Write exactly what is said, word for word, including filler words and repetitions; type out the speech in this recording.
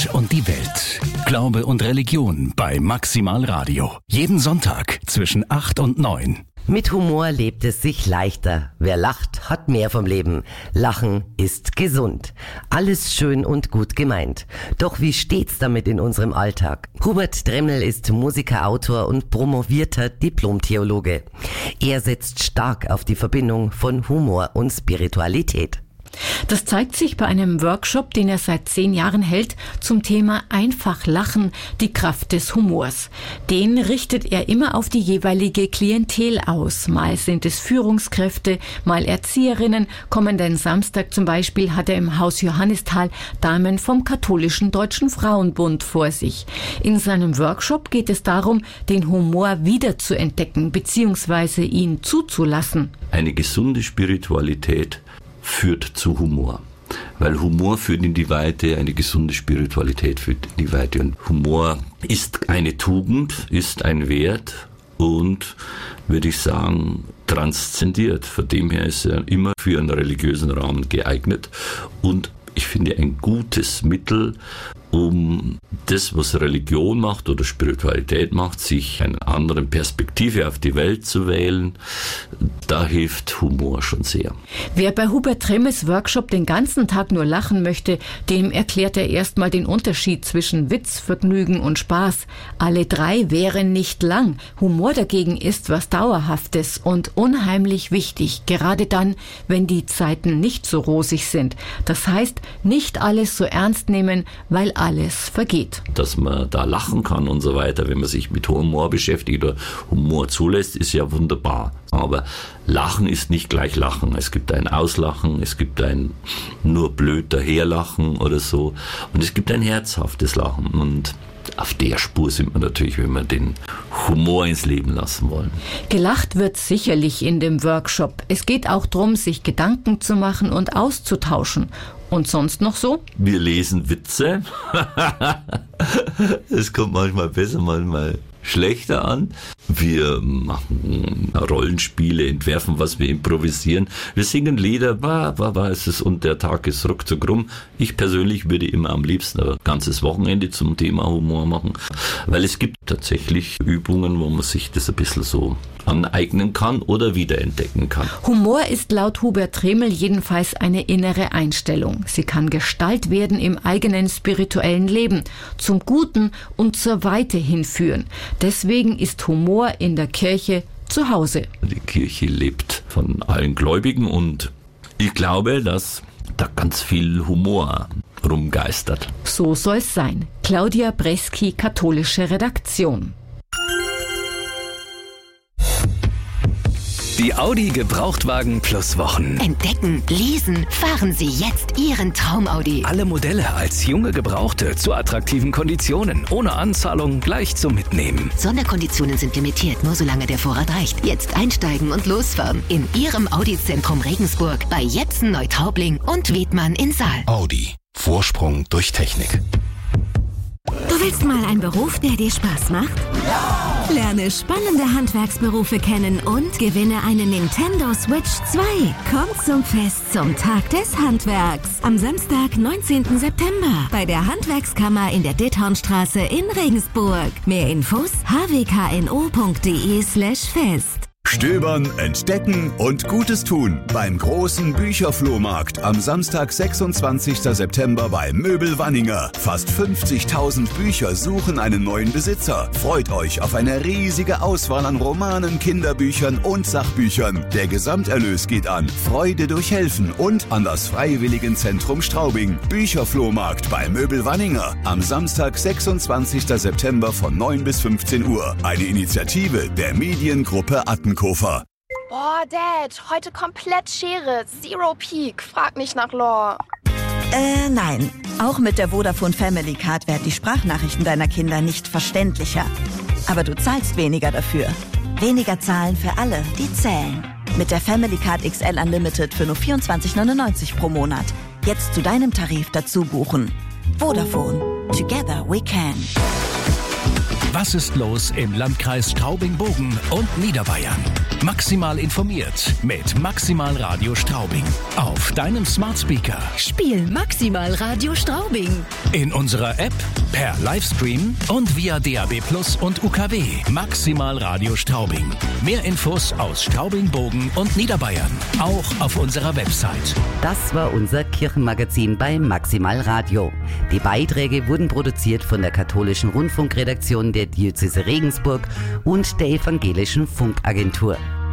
Gott und die Welt. Glaube und Religion bei Maximal Radio. Jeden Sonntag zwischen acht und neun. Mit Humor lebt es sich leichter. Wer lacht, hat mehr vom Leben. Lachen ist gesund. Alles schön und gut gemeint. Doch wie steht's damit in unserem Alltag? Hubert Dremmel ist Musiker, Autor und promovierter Diplom-Theologe. Er setzt stark auf die Verbindung von Humor und Spiritualität. Das zeigt sich bei einem Workshop, den er seit zehn Jahren hält, zum Thema Einfach lachen, die Kraft des Humors. Den richtet er immer auf die jeweilige Klientel aus. Mal sind es Führungskräfte, mal Erzieherinnen. Kommenden Samstag zum Beispiel hat er im Haus Johannisthal Damen vom Katholischen Deutschen Frauenbund vor sich. In seinem Workshop geht es darum, den Humor wiederzuentdecken bzw. ihn zuzulassen. Eine gesunde Spiritualität führt zu Humor. Weil Humor führt in die Weite, eine gesunde Spiritualität führt in die Weite. Und Humor ist eine Tugend, ist ein Wert und, würde ich sagen, transzendiert. Von dem her ist er immer für einen religiösen Rahmen geeignet und ich finde ein gutes Mittel, um das, was Religion macht oder Spiritualität macht, sich eine andere Perspektive auf die Welt zu wählen, da hilft Humor schon sehr. Wer bei Hubert Dremmels Workshop den ganzen Tag nur lachen möchte, dem erklärt er erstmal den Unterschied zwischen Witz, Vergnügen und Spaß. Alle drei wären nicht lang. Humor dagegen ist was Dauerhaftes und unheimlich wichtig, gerade dann, wenn die Zeiten nicht so rosig sind. Das heißt, nicht alles so ernst nehmen, weil alles vergeht. Dass man da lachen kann und so weiter, wenn man sich mit Humor beschäftigt oder Humor zulässt, ist ja wunderbar. Aber Lachen ist nicht gleich Lachen. Es gibt ein Auslachen, es gibt ein nur blöd daherlachen oder so. Und es gibt ein herzhaftes Lachen. Und auf der Spur sind wir natürlich, wenn wir den Humor ins Leben lassen wollen. Gelacht wird sicherlich in dem Workshop. Es geht auch darum, sich Gedanken zu machen und auszutauschen. Und sonst noch so? Wir lesen Witze. Es kommt manchmal besser, manchmal schlechter an. Wir machen Rollenspiele, entwerfen, was wir improvisieren. Wir singen Lieder, bah, bah, bah, es ist, und der Tag ist ruckzuck rum. Ich persönlich würde immer am liebsten ein ganzes Wochenende zum Thema Humor machen, weil es gibt tatsächlich Übungen, wo man sich das ein bisschen so aneignen kann oder wiederentdecken kann. Humor ist laut Hubert Dremmel jedenfalls eine innere Einstellung. Sie kann Gestalt werden im eigenen spirituellen Leben, zum Guten und zur Weite hinführen. Deswegen ist Humor in der Kirche zu Hause. Die Kirche lebt von allen Gläubigen und ich glaube, dass da ganz viel Humor rumgeistert. So soll's sein. Claudia Breski, katholische Redaktion. Die Audi Gebrauchtwagen Plus Wochen. Entdecken, lesen, fahren Sie jetzt Ihren Traum-Audi. Alle Modelle als junge Gebrauchte zu attraktiven Konditionen. Ohne Anzahlung gleich zum Mitnehmen. Sonderkonditionen sind limitiert, nur solange der Vorrat reicht. Jetzt einsteigen und losfahren. In Ihrem Audi-Zentrum Regensburg, bei Jetzen, Neutraubling und Wiedmann in Saal. Audi. Vorsprung durch Technik. Du willst mal einen Beruf, der dir Spaß macht? Ja! Lerne spannende Handwerksberufe kennen und gewinne eine Nintendo Switch zwei. Komm zum Fest zum Tag des Handwerks. Am Samstag, neunzehnten September bei der Handwerkskammer in der Dithornstraße in Regensburg. Mehr Infos h w k n o punkt d e slash fest. Stöbern, entdecken und Gutes tun beim großen Bücherflohmarkt am Samstag, sechsundzwanzigsten September bei Möbel Wanninger. Fast fünfzigtausend Bücher suchen einen neuen Besitzer. Freut euch auf eine riesige Auswahl an Romanen, Kinderbüchern und Sachbüchern. Der Gesamterlös geht an Freude durch Helfen und an das Freiwilligenzentrum Straubing. Bücherflohmarkt bei Möbel Wanninger am Samstag, sechsundzwanzigsten September von neun bis fünfzehn Uhr. Eine Initiative der Mediengruppe Attenkofer. Boah, Dad, heute komplett Schere. Zero Peak. Frag nicht nach Lore. Äh, nein. Auch mit der Vodafone Family Card werden die Sprachnachrichten deiner Kinder nicht verständlicher. Aber du zahlst weniger dafür. Weniger zahlen für alle, die zählen. Mit der Family Card X L Unlimited für nur vierundzwanzig neunundneunzig pro Monat. Jetzt zu deinem Tarif dazu buchen. Vodafone. Together we can. Was ist los im Landkreis Straubing-Bogen und Niederbayern? Maximal informiert mit Maximal Radio Straubing. Auf deinem Smart Speaker. Spiel Maximal Radio Straubing. In unserer App, per Livestream und via D A B Plus und U K W. Maximal Radio Straubing. Mehr Infos aus Straubing-Bogen und Niederbayern. Auch auf unserer Website. Das war unser Kirchenmagazin bei Maximal Radio. Die Beiträge wurden produziert von der katholischen Rundfunkredaktion der Diözese Regensburg und der evangelischen Funkagentur.